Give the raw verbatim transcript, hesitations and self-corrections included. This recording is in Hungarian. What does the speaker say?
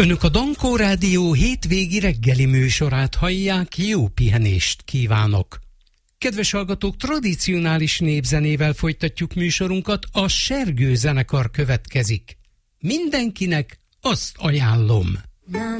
Önök a Dankó Rádió hétvégi reggeli műsorát hallják, jó pihenést kívánok! Kedves hallgatók, tradicionális népzenével folytatjuk műsorunkat, a Sergő zenekar következik. Mindenkinek azt ajánlom.